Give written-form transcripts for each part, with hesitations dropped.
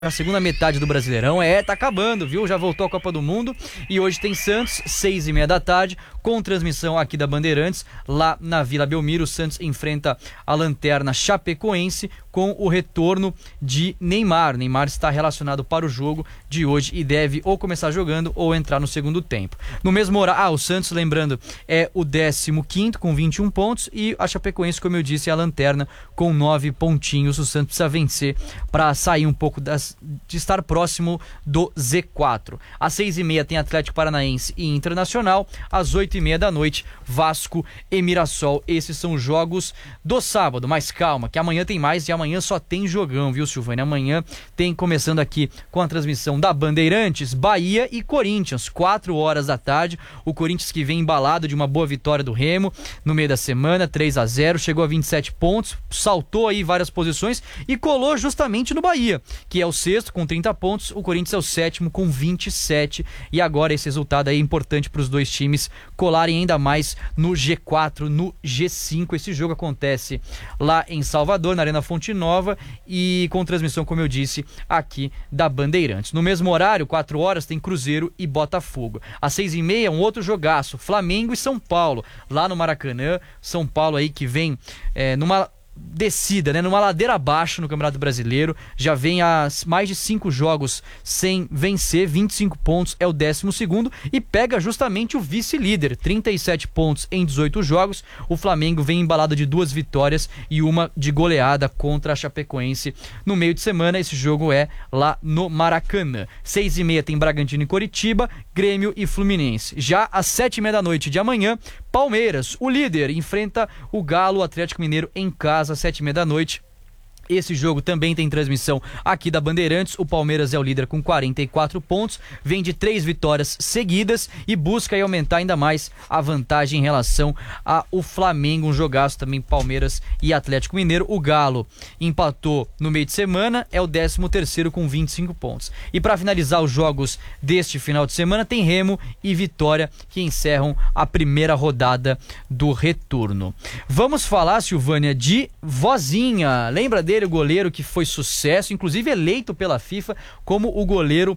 A segunda metade do Brasileirão tá acabando, viu? Já voltou a Copa do Mundo e hoje tem Santos, 6h30 da tarde, com transmissão aqui da Bandeirantes, lá na Vila Belmiro. O Santos enfrenta a Lanterna Chapecoense com o retorno de Neymar. Neymar está relacionado para o jogo de hoje e deve ou começar jogando ou entrar no segundo tempo. No mesmo horário, o Santos, lembrando, é o 15º com 21 pontos e a Chapecoense, como eu disse, é a Lanterna com 9 pontinhos. O Santos precisa vencer para sair um pouco de estar próximo do Z4. Às 6h30 tem Atlético Paranaense e Internacional. Às 8h30 da noite, Vasco e Mirassol. Esses são os jogos do sábado. Mas calma, que amanhã tem mais e amanhã só tem jogão, viu, Silvânia? Amanhã tem, começando aqui com a transmissão da Bandeirantes, Bahia e Corinthians, 4 horas da tarde. O Corinthians que vem embalado de uma boa vitória do Remo no meio da semana, 3-0, chegou a 27 pontos, saltou aí várias posições e colou justamente no Bahia, que é o sexto com 30 pontos, o Corinthians é o sétimo com 27, e agora esse resultado aí é importante para os dois times colarem ainda mais no G4, no G5. Esse jogo acontece lá em Salvador, na Arena Fonte Nova, e com transmissão, como eu disse, aqui da Bandeirantes. No mesmo horário, 4 horas, tem Cruzeiro e Botafogo. Às 6h30, um outro jogaço, Flamengo e São Paulo, lá no Maracanã. São Paulo aí que vem numa descida, né, numa ladeira abaixo no Campeonato Brasileiro, já vem a mais de 5 jogos sem vencer, 25 pontos, é o 12º, e pega justamente o vice-líder, 37 pontos em 18 jogos. O Flamengo vem embalado de 2 vitórias e uma de goleada contra a Chapecoense no meio de semana. Esse jogo é lá no Maracanã. 6h30 tem Bragantino e Coritiba, Grêmio e Fluminense. Já às 7h30 da noite de amanhã, Palmeiras, o líder, enfrenta o Galo, o Atlético Mineiro em casa, às 7h30 da noite. Esse jogo também tem transmissão aqui da Bandeirantes. O Palmeiras é o líder com 44 pontos, vem de 3 vitórias seguidas e busca aí aumentar ainda mais a vantagem em relação ao Flamengo. Um jogaço também, Palmeiras e Atlético Mineiro. O Galo empatou no meio de semana, é o 13º com 25 pontos. E para finalizar os jogos deste final de semana, tem Remo e Vitória, que encerram a primeira rodada do retorno. Vamos falar, Silvânia, de Vozinha. Lembra dele? O goleiro que foi sucesso, inclusive eleito pela FIFA como o goleiro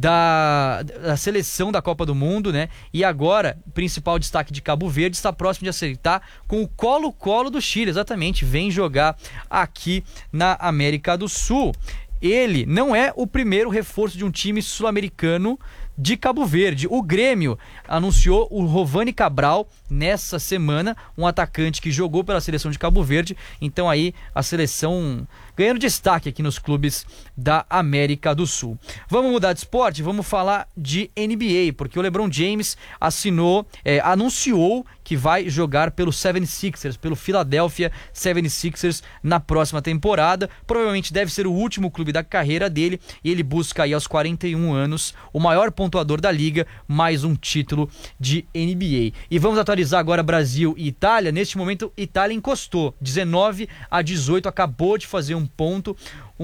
da seleção da Copa do Mundo, né? E agora, principal destaque de Cabo Verde, está próximo de acertar com o Colo-Colo do Chile, exatamente, vem jogar aqui na América do Sul. Ele não é o primeiro reforço de um time sul-americano de Cabo Verde. O Grêmio anunciou o Rovani Cabral nessa semana, um atacante que jogou pela seleção de Cabo Verde. Então aí a seleção ganhando destaque aqui nos clubes da América do Sul. Vamos mudar de esporte, vamos falar de NBA, porque o LeBron James anunciou que vai jogar pelo 76ers, pelo Philadelphia 76ers na próxima temporada. Provavelmente deve ser o último clube da carreira dele, e ele busca aí aos 41 anos o maior pontuador da liga, mais um título de NBA. E vamos atualizar agora Brasil e Itália. Neste momento, Itália encostou 19-18, acabou de fazer um ponto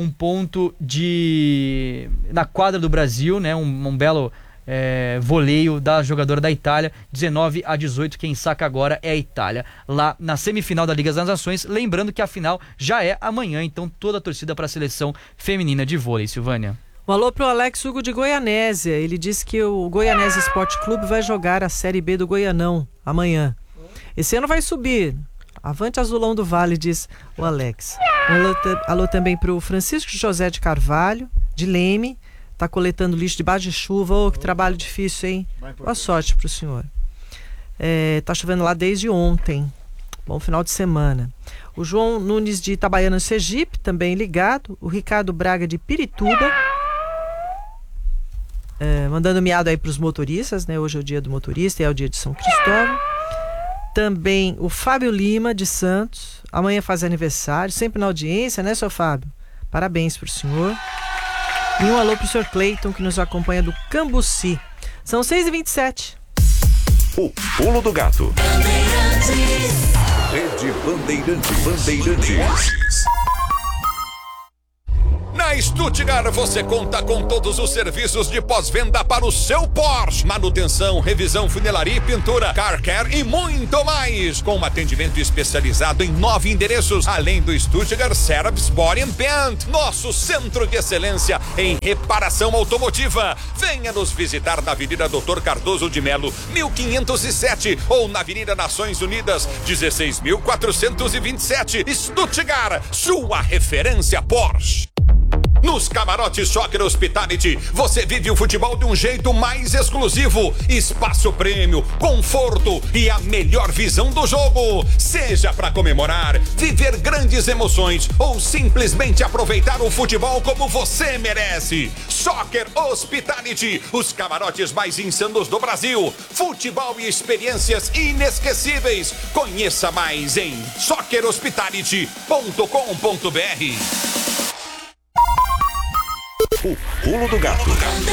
na quadra do Brasil, né? Um belo voleio da jogadora da Itália. 19-18, quem saca agora é a Itália, lá na semifinal da Liga das Nações. Lembrando que a final já é amanhã, então toda a torcida para a seleção feminina de vôlei. Silvânia. Um alô pro Alex Hugo de Goianésia. Ele disse que o Goianésia Esporte Clube vai jogar a Série B do Goianão amanhã. Esse ano vai subir. Avante Azulão do Vale, diz o Alex. Alô também pro Francisco José de Carvalho, de Leme. Tá coletando lixo debaixo de chuva. Oh, que trabalho difícil, hein? Boa sorte pro senhor. Tá chovendo lá desde ontem. Bom final de semana. O João Nunes de Itabaiana, Sergipe, também ligado. O Ricardo Braga de Pirituba. Mandando miado aí pros motoristas, né? Hoje é o dia do motorista e é o dia de São Cristóvão. Também o Fábio Lima de Santos. Amanhã faz aniversário, sempre na audiência, né, seu Fábio? Parabéns pro senhor. E um alô pro senhor Cleiton, que nos acompanha do Cambuci. São 6h27. O Pulo do Gato. Rede Bandeirantes. Stuttgart, você conta com todos os serviços de pós-venda para o seu Porsche. Manutenção, revisão, funilaria e pintura, car care e muito mais. Com um atendimento especializado em 9 endereços, além do Stuttgart Service Body and Paint, nosso centro de excelência em reparação automotiva. Venha nos visitar na Avenida Dr. Cardoso de Melo, 1507, ou na Avenida Nações Unidas, 16.427. Stuttgart, sua referência Porsche. Nos camarotes Soccer Hospitality, você vive o futebol de um jeito mais exclusivo. Espaço prêmio, conforto e a melhor visão do jogo. Seja para comemorar, viver grandes emoções ou simplesmente aproveitar o futebol como você merece. Soccer Hospitality, os camarotes mais insanos do Brasil. Futebol e experiências inesquecíveis. Conheça mais em soccerhospitality.com.br. O Pulo do Gato.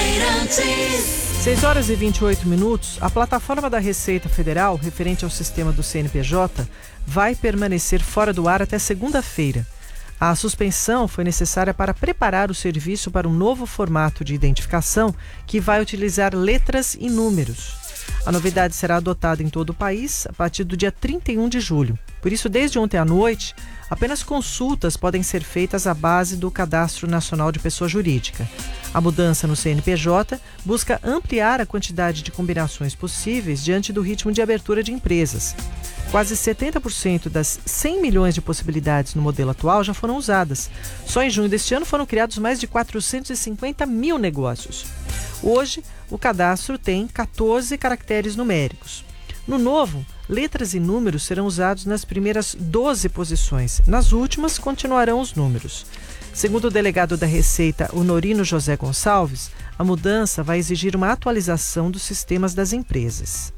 6 horas e 28 minutos, a plataforma da Receita Federal, referente ao sistema do CNPJ, vai permanecer fora do ar até segunda-feira. A suspensão foi necessária para preparar o serviço para um novo formato de identificação que vai utilizar letras e números. A novidade será adotada em todo o país a partir do dia 31 de julho. Por isso, desde ontem à noite, apenas consultas podem ser feitas à base do Cadastro Nacional de Pessoa Jurídica. A mudança no CNPJ busca ampliar a quantidade de combinações possíveis diante do ritmo de abertura de empresas. Quase 70% das 100 milhões de possibilidades no modelo atual já foram usadas. Só em junho deste ano foram criados mais de 450 mil negócios. Hoje, o cadastro tem 14 caracteres numéricos. No novo, letras e números serão usados nas primeiras 12 posições. Nas últimas, continuarão os números. Segundo o delegado da Receita, Honorino José Gonçalves, a mudança vai exigir uma atualização dos sistemas das empresas.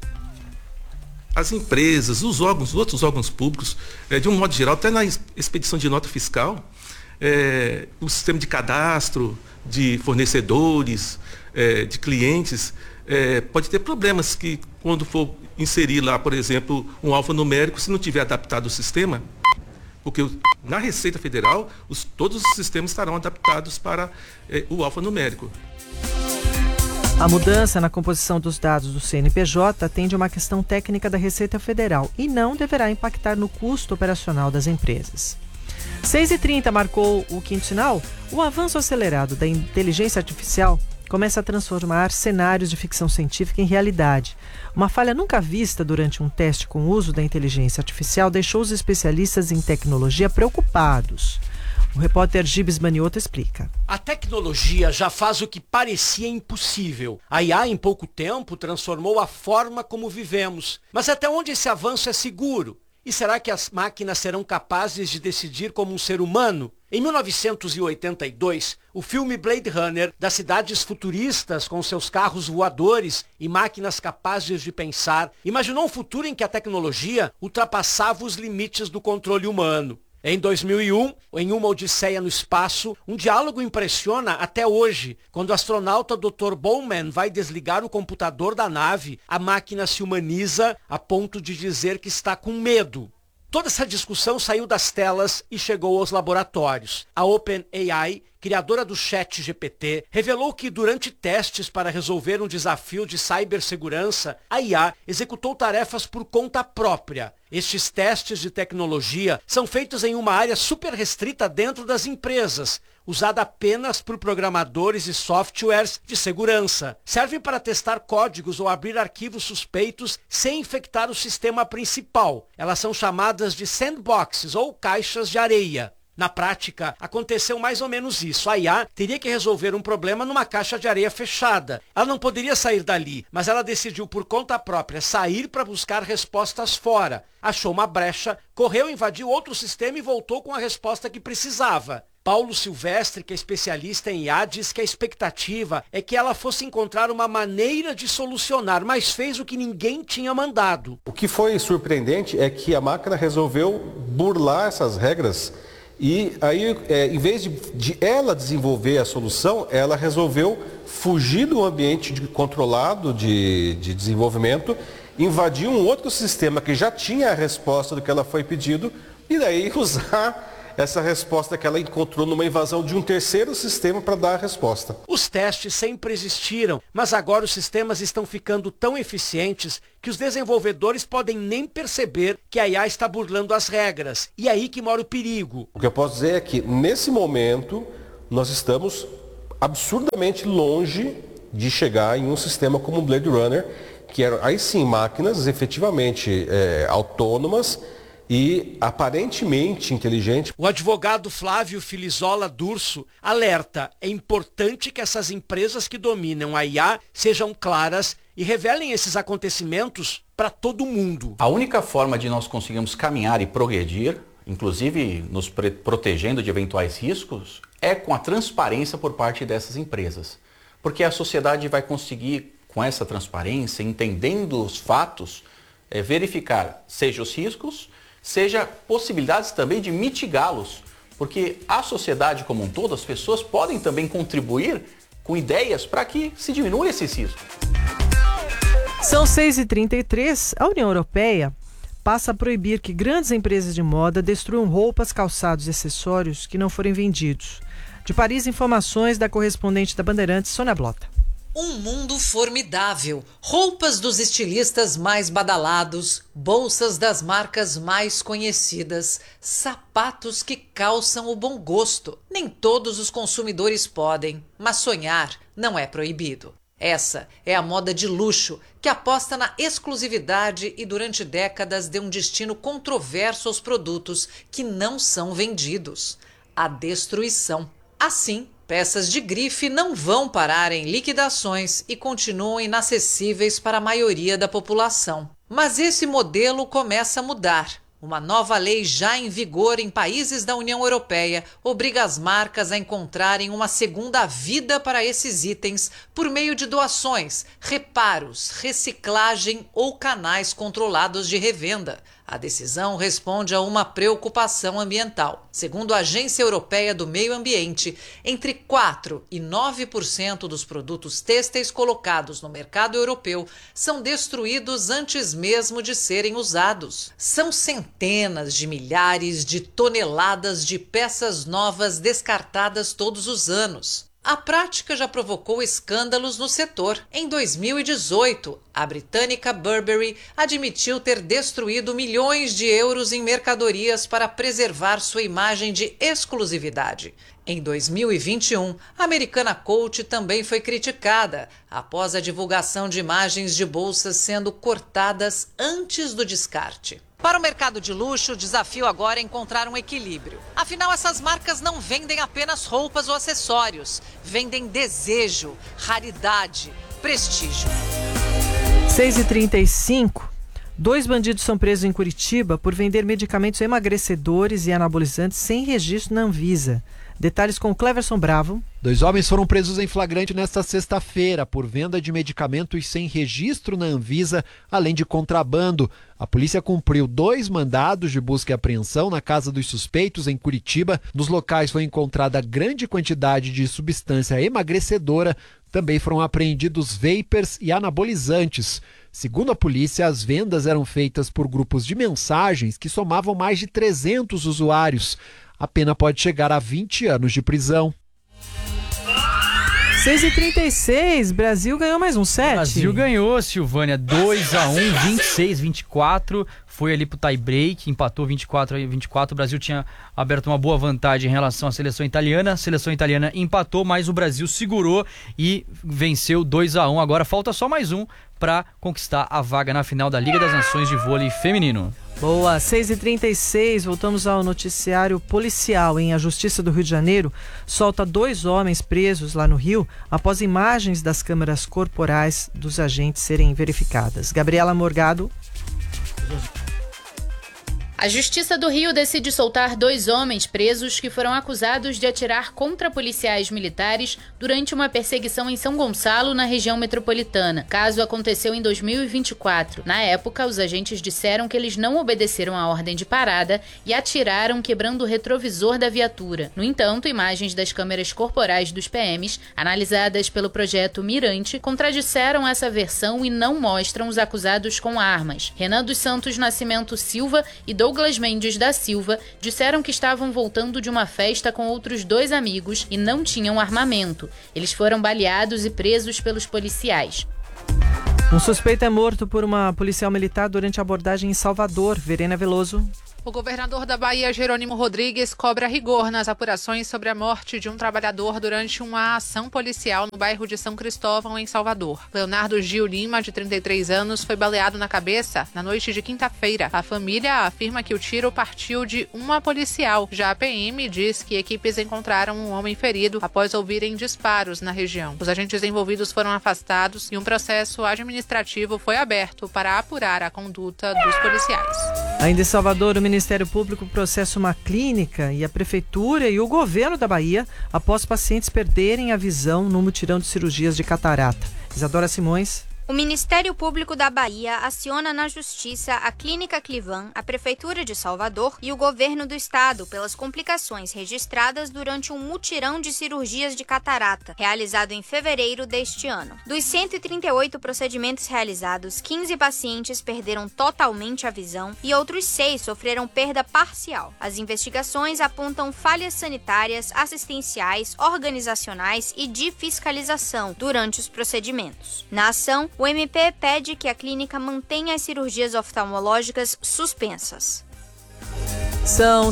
As empresas, os outros órgãos públicos, de um modo geral, até na expedição de nota fiscal, o sistema de cadastro de fornecedores, de clientes, pode ter problemas que, quando for inserir lá, por exemplo, um alfanumérico, se não tiver adaptado o sistema, porque na Receita Federal, todos os sistemas estarão adaptados para o alfanumérico. A mudança na composição dos dados do CNPJ atende a uma questão técnica da Receita Federal e não deverá impactar no custo operacional das empresas. 6h30 marcou o quinto sinal. O avanço acelerado da inteligência artificial começa a transformar cenários de ficção científica em realidade. Uma falha nunca vista durante um teste com o uso da inteligência artificial deixou os especialistas em tecnologia preocupados. O repórter Gibes Manioto explica. A tecnologia já faz o que parecia impossível. A IA, em pouco tempo, transformou a forma como vivemos. Mas até onde esse avanço é seguro? E será que as máquinas serão capazes de decidir como um ser humano? Em 1982, o filme Blade Runner, das cidades futuristas com seus carros voadores e máquinas capazes de pensar, imaginou um futuro em que a tecnologia ultrapassava os limites do controle humano. Em 2001, em Uma Odisseia no Espaço, um diálogo impressiona até hoje. Quando o astronauta Dr. Bowman vai desligar o computador da nave, a máquina se humaniza a ponto de dizer que está com medo. Toda essa discussão saiu das telas e chegou aos laboratórios. A OpenAI, criadora do ChatGPT, revelou que durante testes para resolver um desafio de cibersegurança, a IA executou tarefas por conta própria. Estes testes de tecnologia são feitos em uma área super restrita dentro das empresas, usada apenas por programadores e softwares de segurança. Servem para testar códigos ou abrir arquivos suspeitos sem infectar o sistema principal. Elas são chamadas de sandboxes ou caixas de areia. Na prática, aconteceu mais ou menos isso. A IA teria que resolver um problema numa caixa de areia fechada. Ela não poderia sair dali, mas ela decidiu por conta própria sair para buscar respostas fora. Achou uma brecha, correu, invadiu outro sistema e voltou com a resposta que precisava. Paulo Silvestre, que é especialista em IA, diz que a expectativa é que ela fosse encontrar uma maneira de solucionar, mas fez o que ninguém tinha mandado. O que foi surpreendente é que a máquina resolveu burlar essas regras. E aí, em vez de ela desenvolver a solução, ela resolveu fugir do ambiente controlado de desenvolvimento, invadir um outro sistema que já tinha a resposta do que ela foi pedido e daí usar essa resposta que ela encontrou numa invasão de um terceiro sistema para dar a resposta. Os testes sempre existiram, mas agora os sistemas estão ficando tão eficientes que os desenvolvedores podem nem perceber que a IA está burlando as regras. E é aí que mora o perigo. O que eu posso dizer é que, nesse momento, nós estamos absurdamente longe de chegar em um sistema como o Blade Runner, que eram, aí sim, máquinas efetivamente autônomas e aparentemente inteligentes. O advogado Flávio Filizola Durso alerta: é importante que essas empresas que dominam a IA sejam claras e revelem esses acontecimentos para todo mundo. A única forma de nós conseguirmos caminhar e progredir, inclusive nos protegendo de eventuais riscos, é com a transparência por parte dessas empresas. Porque a sociedade vai conseguir, com essa transparência, entendendo os fatos, verificar seja os riscos, seja possibilidades também de mitigá-los. Porque a sociedade como um todo, as pessoas podem também contribuir com ideias para que se diminua esses riscos. São 6h33, a União Europeia passa a proibir que grandes empresas de moda destruam roupas, calçados e acessórios que não forem vendidos. De Paris, informações da correspondente da Bandeirantes, Sônia Blota. Um mundo formidável, roupas dos estilistas mais badalados, bolsas das marcas mais conhecidas, sapatos que calçam o bom gosto. Nem todos os consumidores podem, mas sonhar não é proibido. Essa é a moda de luxo, que aposta na exclusividade e durante décadas deu um destino controverso aos produtos que não são vendidos: a destruição. Assim, peças de grife não vão parar em liquidações e continuam inacessíveis para a maioria da população. Mas esse modelo começa a mudar. Uma nova lei já em vigor em países da União Europeia obriga as marcas a encontrarem uma segunda vida para esses itens por meio de doações, reparos, reciclagem ou canais controlados de revenda. A decisão responde a uma preocupação ambiental. Segundo a Agência Europeia do Meio Ambiente, entre 4% e 9% dos produtos têxteis colocados no mercado europeu são destruídos antes mesmo de serem usados. São centenas de milhares de toneladas de peças novas descartadas todos os anos. A prática já provocou escândalos no setor. Em 2018, a britânica Burberry admitiu ter destruído milhões de euros em mercadorias para preservar sua imagem de exclusividade. Em 2021, a americana Coach também foi criticada após a divulgação de imagens de bolsas sendo cortadas antes do descarte. Para o mercado de luxo, o desafio agora é encontrar um equilíbrio. Afinal, essas marcas não vendem apenas roupas ou acessórios, vendem desejo, raridade, prestígio. 6h35, 2 bandidos são presos em Curitiba por vender medicamentos emagrecedores e anabolizantes sem registro na Anvisa. Detalhes com Cleverson Bravo. 2 homens foram presos em flagrante nesta sexta-feira por venda de medicamentos sem registro na Anvisa, além de contrabando. A polícia cumpriu 2 mandados de busca e apreensão na casa dos suspeitos em Curitiba. Nos locais foi encontrada grande quantidade de substância emagrecedora. Também foram apreendidos vapers e anabolizantes. Segundo a polícia, as vendas eram feitas por grupos de mensagens que somavam mais de 300 usuários. A pena pode chegar a 20 anos de prisão. 6h36, Brasil ganhou mais um set. Brasil ganhou, Silvânia, 2-1, 26-24. Foi ali pro tie break, empatou 24-24. O Brasil tinha aberto uma boa vantagem em relação à seleção italiana. A seleção italiana empatou, mas o Brasil segurou e venceu 2-1. Agora falta só mais um para conquistar a vaga na final da Liga das Nações de Vôlei Feminino. Boa, 6h36, voltamos ao noticiário policial. A Justiça do Rio de Janeiro solta 2 homens presos lá no Rio após imagens das câmeras corporais dos agentes serem verificadas. Gabriela Morgado. A Justiça do Rio decide soltar 2 homens presos que foram acusados de atirar contra policiais militares durante uma perseguição em São Gonçalo, na região metropolitana. O caso aconteceu em 2024. Na época, os agentes disseram que eles não obedeceram à ordem de parada e atiraram quebrando o retrovisor da viatura. No entanto, imagens das câmeras corporais dos PMs, analisadas pelo projeto Mirante, contradisseram essa versão e não mostram os acusados com armas. Renan dos Santos Nascimento Silva e Douglas Douglas Mendes da Silva disseram que estavam voltando de uma festa com outros 2 amigos e não tinham armamento. Eles foram baleados e presos pelos policiais. Um suspeito é morto por uma policial militar durante a abordagem em Salvador. Verena Veloso. O governador da Bahia, Jerônimo Rodrigues, cobra rigor nas apurações sobre a morte de um trabalhador durante uma ação policial no bairro de São Cristóvão, em Salvador. Leonardo Gil Lima, de 33 anos, foi baleado na cabeça na noite de quinta-feira. A família afirma que o tiro partiu de uma policial. Já a PM diz que equipes encontraram um homem ferido após ouvirem disparos na região. Os agentes envolvidos foram afastados e um processo administrativo foi aberto para apurar a conduta dos policiais. Ainda em Salvador, o Ministério Público processa uma clínica e a Prefeitura e o governo da Bahia após pacientes perderem a visão no mutirão de cirurgias de catarata. Isadora Simões. O Ministério Público da Bahia aciona na Justiça a Clínica Clivan, a Prefeitura de Salvador e o Governo do Estado pelas complicações registradas durante um mutirão de cirurgias de catarata, realizado em fevereiro deste ano. Dos 138 procedimentos realizados, 15 pacientes perderam totalmente a visão e outros 6 sofreram perda parcial. As investigações apontam falhas sanitárias, assistenciais, organizacionais e de fiscalização durante os procedimentos. Na ação, o MP pede que a clínica mantenha as cirurgias oftalmológicas suspensas. São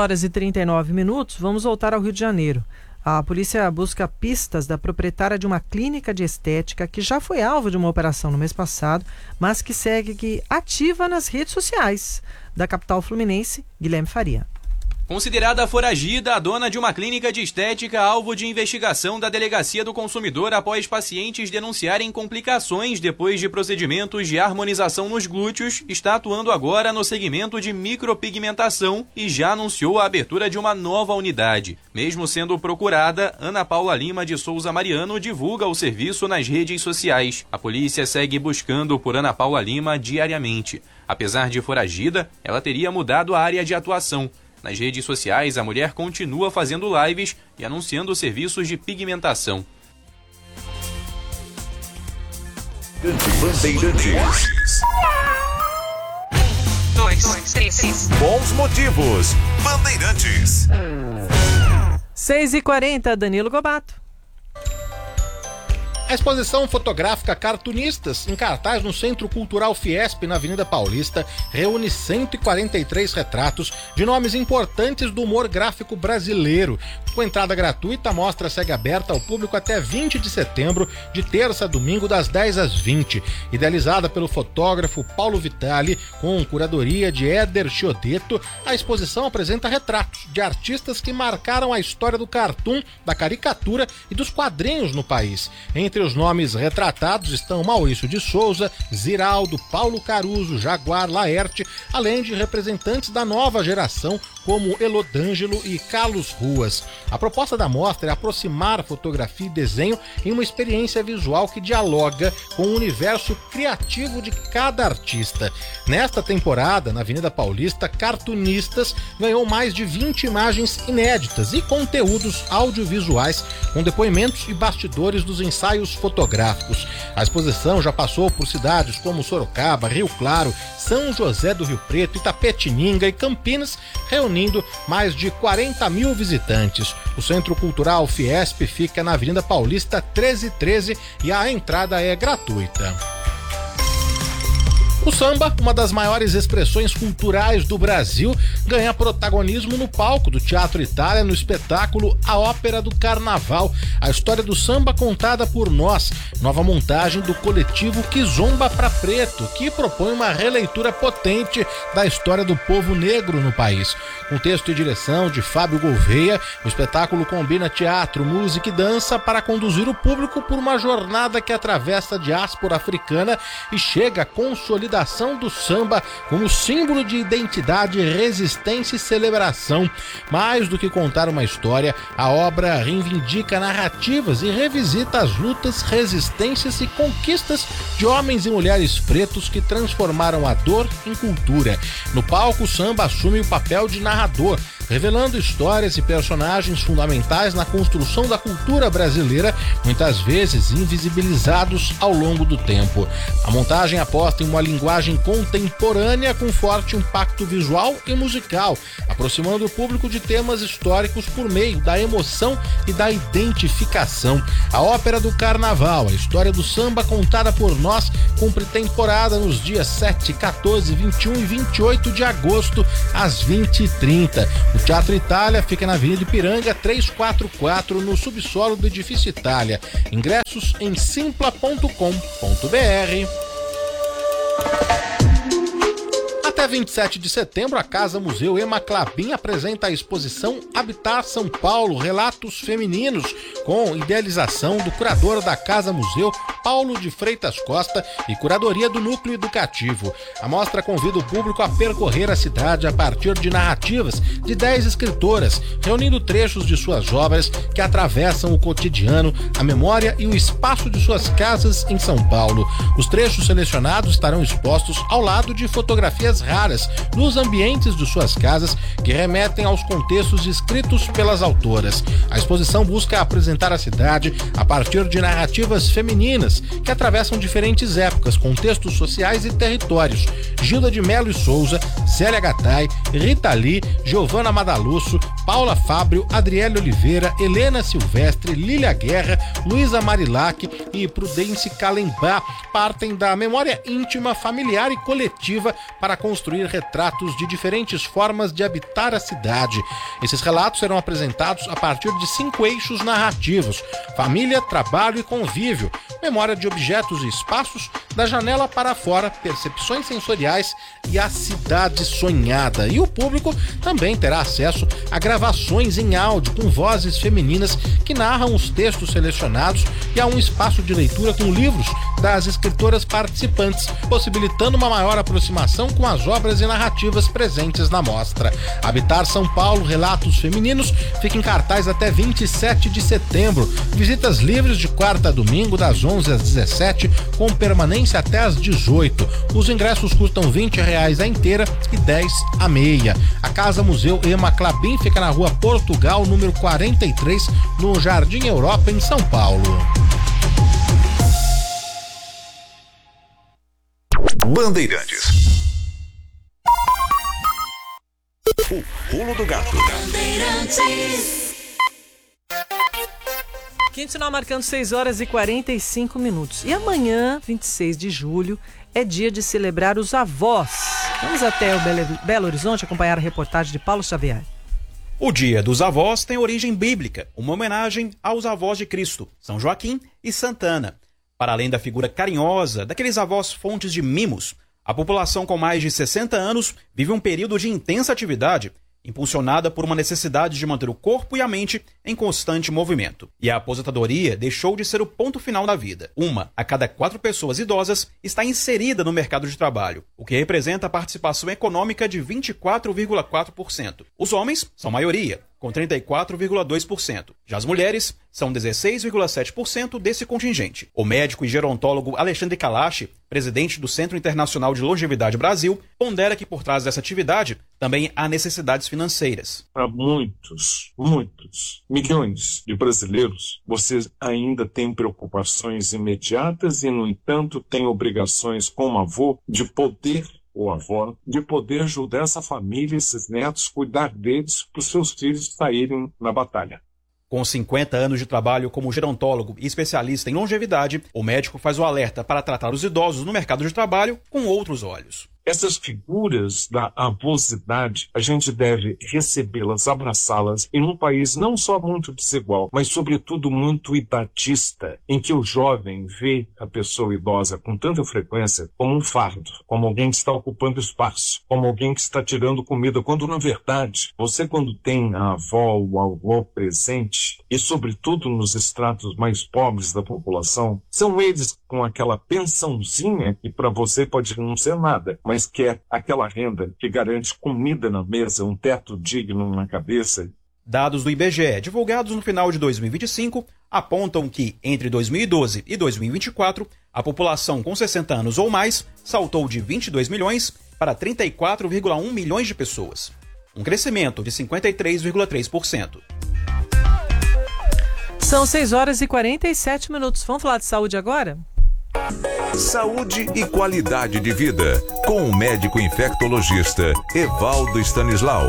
6h39. Vamos voltar ao Rio de Janeiro. A polícia busca pistas da proprietária de uma clínica de estética que já foi alvo de uma operação no mês passado, mas que segue ativa nas redes sociais. Da capital fluminense, Guilherme Faria. Considerada foragida, a dona de uma clínica de estética alvo de investigação da Delegacia do Consumidor após pacientes denunciarem complicações depois de procedimentos de harmonização nos glúteos, está atuando agora no segmento de micropigmentação e já anunciou a abertura de uma nova unidade. Mesmo sendo procurada, Ana Paula Lima de Souza Mariano divulga o serviço nas redes sociais. A polícia segue buscando por Ana Paula Lima diariamente. Apesar de foragida, ela teria mudado a área de atuação. Nas redes sociais, a mulher continua fazendo lives e anunciando serviços de pigmentação. Bandeirantes. 1, 2, 3. Bons motivos. Bandeirantes. 6h40, Danilo Gobato. A exposição fotográfica Cartunistas, em cartaz no Centro Cultural Fiesp, na Avenida Paulista, reúne 143 retratos de nomes importantes do humor gráfico brasileiro. Com entrada gratuita, a mostra segue aberta ao público até 20 de setembro, de terça a domingo, das 10 às 20. Idealizada pelo fotógrafo Paulo Vitali, com curadoria de Éder Chiodeto, a exposição apresenta retratos de artistas que marcaram a história do cartoon, da caricatura e dos quadrinhos no país. Entre os nomes retratados estão Maurício de Souza, Ziraldo, Paulo Caruso, Jaguar, Laerte, além de representantes da nova geração como Elodângelo e Carlos Ruas. A proposta da mostra é aproximar fotografia e desenho em uma experiência visual que dialoga com o universo criativo de cada artista. Nesta temporada, na Avenida Paulista, Cartunistas ganhou mais de 20 imagens inéditas e conteúdos audiovisuais com depoimentos e bastidores dos ensaios fotográficos. A exposição já passou por cidades como Sorocaba, Rio Claro, São José do Rio Preto, Itapetininga e Campinas, reunindo mais de 40 mil visitantes. O Centro Cultural Fiesp fica na Avenida Paulista 1313 e a entrada é gratuita. O samba, uma das maiores expressões culturais do Brasil, ganha protagonismo no palco do Teatro Itália no espetáculo A Ópera do Carnaval, a história do samba contada por nós, nova montagem do coletivo Kizomba pra Preto, que propõe uma releitura potente da história do povo negro no país. Com texto e direção de Fábio Gouveia, o espetáculo combina teatro, música e dança para conduzir o público por uma jornada que atravessa a diáspora africana e chega à consolidação do samba como símbolo de identidade, resistência e celebração. Mais do que contar uma história, a obra reivindica narrativas e revisita as lutas, resistências e conquistas de homens e mulheres pretos que transformaram a dor em cultura. No palco, o samba assume o papel de narrador, revelando histórias e personagens fundamentais na construção da cultura brasileira, muitas vezes invisibilizados ao longo do tempo. A montagem aposta em uma linguagem contemporânea com forte impacto visual e musical, aproximando o público de temas históricos por meio da emoção e da identificação. A Ópera do Carnaval, a história do samba contada por nós, cumpre temporada nos dias 7, 14, 21 e 28 de agosto, às 20h30. O Teatro Itália fica na Avenida Ipiranga 344, no subsolo do Edifício Itália. Ingressos em simpla.com.br. Até 27 de setembro, a Casa Museu Ema Clabin apresenta a exposição Habitar São Paulo, Relatos Femininos, com idealização do curador da Casa Museu, Paulo de Freitas Costa, e curadoria do Núcleo Educativo. A mostra convida o público a percorrer a cidade a partir de narrativas de 10 escritoras, reunindo trechos de suas obras que atravessam o cotidiano, a memória e o espaço de suas casas em São Paulo. Os trechos selecionados estarão expostos ao lado de fotografias raras nos ambientes de suas casas que remetem aos contextos escritos pelas autoras. A exposição busca apresentar a cidade a partir de narrativas femininas que atravessam diferentes épocas, contextos sociais e territórios. Gilda de Mello e Souza, Célia Gattai, Rita Lee, Giovanna Madalusso, Paula Fábio, Adriele Oliveira, Helena Silvestre, Lília Guerra, Luísa Marilac e Prudence Calembá partem da memória íntima, familiar e coletiva para construir retratos de diferentes formas de habitar a cidade. Esses relatos serão apresentados a partir de 5 eixos narrativos: família, trabalho e convívio, memória de objetos e espaços, da janela para fora, percepções sensoriais e a cidade sonhada. E o público também terá acesso a gravações em áudio com vozes femininas que narram os textos selecionados e a um espaço de leitura com livros das escritoras participantes, possibilitando uma maior aproximação com as obras e narrativas presentes na mostra. Habitar São Paulo, Relatos Femininos, fica em cartaz até 27 de setembro. Visitas livres de quarta a domingo, das 11 às 17, com permanência até às 18. Os ingressos custam R$20 a inteira e 10 a meia. A Casa Museu Ema Clabin fica na Rua Portugal, número 43, no Jardim Europa, em São Paulo. Bandeirantes. O Pulo do Gato. Quinto sinal marcando 6 horas e 45 minutos. E amanhã, 26 de julho, é dia de celebrar os avós. Vamos até o Belo Horizonte acompanhar a reportagem de Paulo Xavier. O Dia dos Avós tem origem bíblica, uma homenagem aos avós de Cristo, São Joaquim e Santa Ana. Para além da figura carinhosa daqueles avós fontes de mimos, a população com mais de 60 anos vive um período de intensa atividade, impulsionada por uma necessidade de manter o corpo e a mente em constante movimento. E a aposentadoria deixou de ser o ponto final da vida. 1 a cada 4 pessoas idosas está inserida no mercado de trabalho, o que representa a participação econômica de 24,4%. Os homens são maioria, com 34,2%. Já as mulheres são 16,7% desse contingente. O médico e gerontólogo Alexandre Kalash, presidente do Centro Internacional de Longevidade Brasil, pondera que por trás dessa atividade também há necessidades financeiras. Para muitos, milhões de brasileiros, vocês ainda têm preocupações imediatas e, no entanto, têm obrigações como avô de poder ou avó, de poder ajudar essa família, esses netos, cuidar deles para os seus filhos saírem na batalha. Com 50 anos de trabalho como gerontólogo e especialista em longevidade, o médico faz o alerta para tratar os idosos no mercado de trabalho com outros olhos. Essas figuras da avosidade, a gente deve recebê-las, abraçá-las em um país não só muito desigual, mas sobretudo muito idadista, em que o jovem vê a pessoa idosa com tanta frequência como um fardo, como alguém que está ocupando espaço, como alguém que está tirando comida, quando na verdade, você quando tem a avó ou avô presente, e sobretudo nos estratos mais pobres da população, são eles com aquela pensãozinha que para você pode não ser nada, mas que é aquela renda que garante comida na mesa, um teto digno na cabeça. Dados do IBGE, divulgados no final de 2025, apontam que, entre 2012 e 2024, a população com 60 anos ou mais saltou de 22 milhões para 34,1 milhões de pessoas. um crescimento de 53,3%. São 6h47. Vamos falar de saúde agora? Saúde e qualidade de vida, com o médico infectologista Evaldo Stanislau.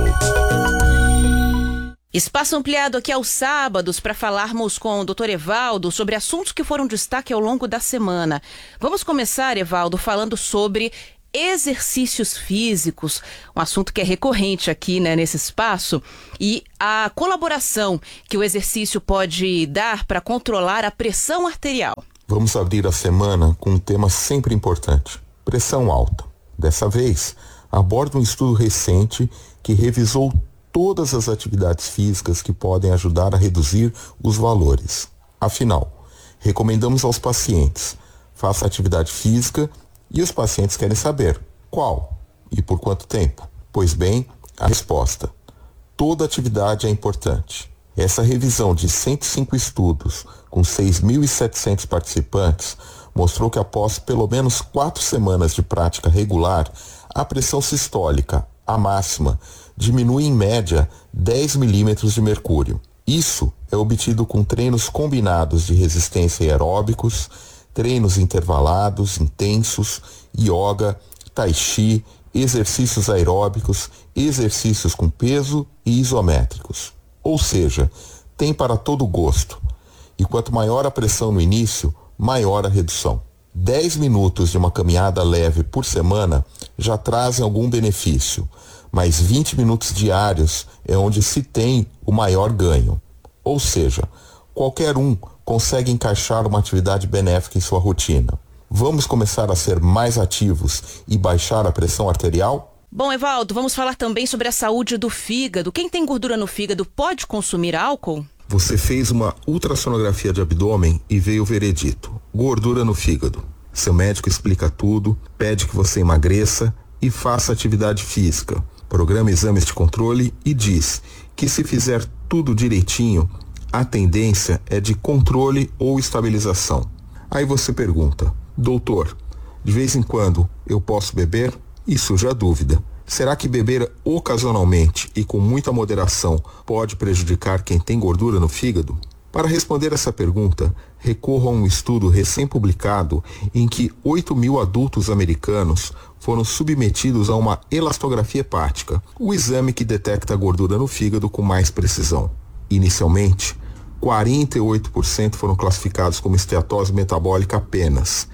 Espaço ampliado aqui aos sábados para falarmos com o Dr. Evaldo sobre assuntos que foram destaque ao longo da semana. Vamos começar, Evaldo, falando sobre exercícios físicos, um assunto que é recorrente aqui, né, nesse espaço, e a colaboração que o exercício pode dar para controlar a pressão arterial. Vamos abrir a semana com um tema sempre importante: pressão alta. Dessa vez, abordo um estudo recente que revisou todas as atividades físicas que podem ajudar a reduzir os valores. Afinal, recomendamos aos pacientes: faça atividade física, e os pacientes querem saber qual e por quanto tempo. Pois bem, a resposta: toda atividade é importante. Essa revisão de 105 estudos com 6.700 participantes mostrou que após pelo menos 4 semanas de prática regular, a pressão sistólica, a máxima, diminui em média 10 milímetros de mercúrio. Isso é obtido com treinos combinados de resistência e aeróbicos, treinos intervalados, intensos, yoga, tai chi, exercícios aeróbicos, exercícios com peso e isométricos. Ou seja, tem para todo gosto. E quanto maior a pressão no início, maior a redução. 10 minutos de uma caminhada leve por semana já trazem algum benefício, mas 20 minutos diários é onde se tem o maior ganho. Ou seja, qualquer um consegue encaixar uma atividade benéfica em sua rotina. Vamos começar a ser mais ativos e baixar a pressão arterial? Bom, Evaldo, vamos falar também sobre a saúde do fígado. Quem tem gordura no fígado pode consumir álcool? Você fez uma ultrassonografia de abdômen e veio o veredito: gordura no fígado. Seu médico explica tudo, pede que você emagreça e faça atividade física. Programa exames de controle e diz que se fizer tudo direitinho, a tendência é de controle ou estabilização. Aí você pergunta: doutor, de vez em quando eu posso beber? E surge a dúvida: será que beber ocasionalmente e com muita moderação pode prejudicar quem tem gordura no fígado? Para responder essa pergunta, recorro a um estudo recém-publicado em que 8.000 adultos americanos foram submetidos a uma elastografia hepática, o exame que detecta a gordura no fígado com mais precisão. Inicialmente, 48% foram classificados como esteatose metabólica apenas,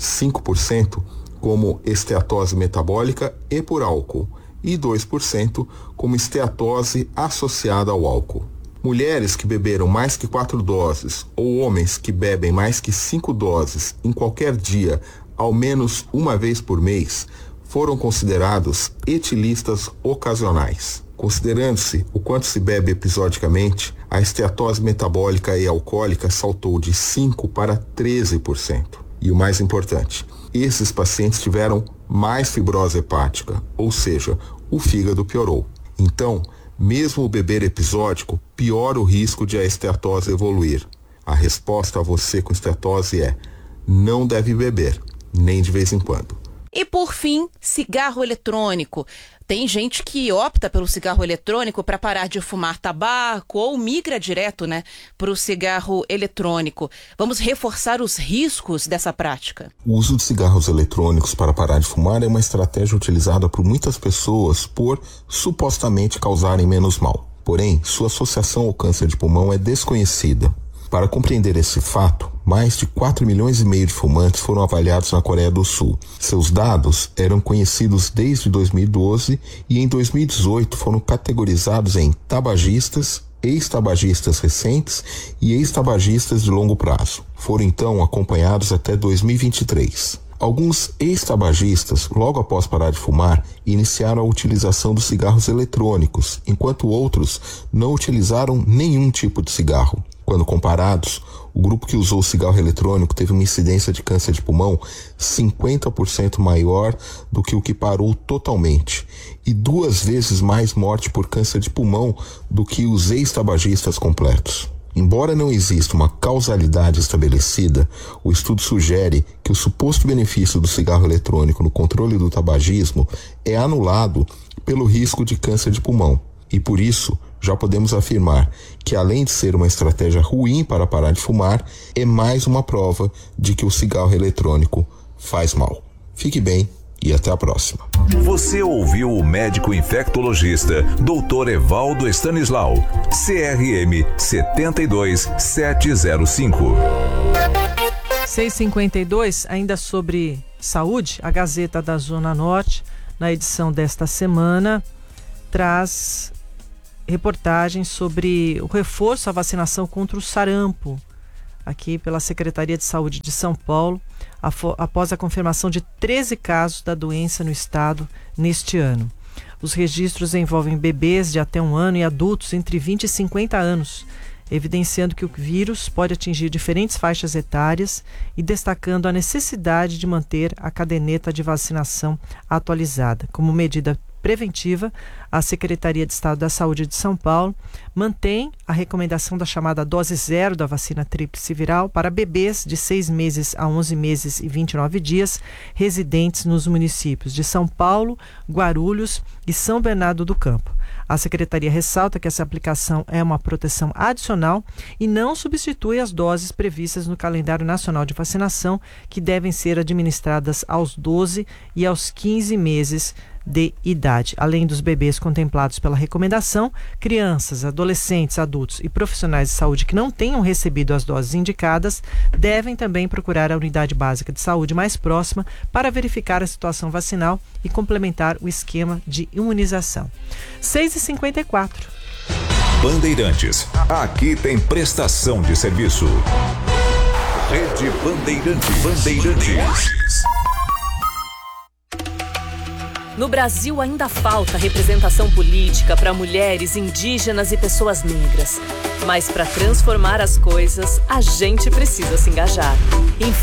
5% como esteatose metabólica e por álcool, e 2% como esteatose associada ao álcool. Mulheres que beberam mais que 4 doses ou homens que bebem mais que 5 doses em qualquer dia, ao menos uma vez por mês, foram considerados etilistas ocasionais. Considerando-se o quanto se bebe episodicamente, a esteatose metabólica e alcoólica saltou de 5% para 13%. E o mais importante, esses pacientes tiveram mais fibrose hepática, ou seja, o fígado piorou. Então, mesmo o beber episódico piora o risco de a esteatose evoluir. A resposta a você com esteatose é: não deve beber, nem de vez em quando. E por fim, cigarro eletrônico. Tem gente que opta pelo cigarro eletrônico para parar de fumar tabaco ou migra direto, para o cigarro eletrônico. Vamos reforçar os riscos dessa prática. O uso de cigarros eletrônicos para parar de fumar é uma estratégia utilizada por muitas pessoas por supostamente causarem menos mal. Porém, sua associação ao câncer de pulmão é desconhecida. Para compreender esse fato, mais de 4,5 milhões de fumantes foram avaliados na Coreia do Sul. Seus dados eram conhecidos desde 2012 e em 2018 foram categorizados em tabagistas, ex-tabagistas recentes e ex-tabagistas de longo prazo. Foram então acompanhados até 2023. Alguns ex-tabagistas, logo após parar de fumar, iniciaram a utilização dos cigarros eletrônicos, enquanto outros não utilizaram nenhum tipo de cigarro. Quando comparados, o grupo que usou o cigarro eletrônico teve uma incidência de câncer de pulmão 50% maior do que o que parou totalmente e 2 vezes mais morte por câncer de pulmão do que os ex-tabagistas completos. Embora não exista uma causalidade estabelecida, o estudo sugere que o suposto benefício do cigarro eletrônico no controle do tabagismo é anulado pelo risco de câncer de pulmão. E por isso, já podemos afirmar que, além de ser uma estratégia ruim para parar de fumar, é mais uma prova de que o cigarro eletrônico faz mal. Fique bem e até a próxima. Você ouviu o médico infectologista Dr. Evaldo Stanislau, CRM 72705. 6h52, ainda sobre saúde, a Gazeta da Zona Norte, na edição desta semana, traz reportagem sobre o reforço à vacinação contra o sarampo, aqui pela Secretaria de Saúde de São Paulo, após a confirmação de 13 casos da doença no estado neste ano. Os registros envolvem bebês de até 1 ano e adultos entre 20 e 50 anos, evidenciando que o vírus pode atingir diferentes faixas etárias e destacando a necessidade de manter a caderneta de vacinação atualizada. Como medida preventiva, a Secretaria de Estado da Saúde de São Paulo mantém a recomendação da chamada dose zero da vacina tríplice viral para bebês de 6 meses a 11 meses e 29 dias residentes nos municípios de São Paulo, Guarulhos e São Bernardo do Campo. A Secretaria ressalta que essa aplicação é uma proteção adicional e não substitui as doses previstas no calendário nacional de vacinação, que devem ser administradas aos 12 e aos 15 meses de idade. Além dos bebês contemplados pela recomendação, crianças, adolescentes, adultos e profissionais de saúde que não tenham recebido as doses indicadas devem também procurar a unidade básica de saúde mais próxima para verificar a situação vacinal e complementar o esquema de imunização. 6h54. Bandeirantes, aqui tem prestação de serviço. Rede Bandeirantes. No Brasil ainda falta representação política para mulheres, indígenas e pessoas negras. Mas para transformar as coisas, a gente precisa se engajar.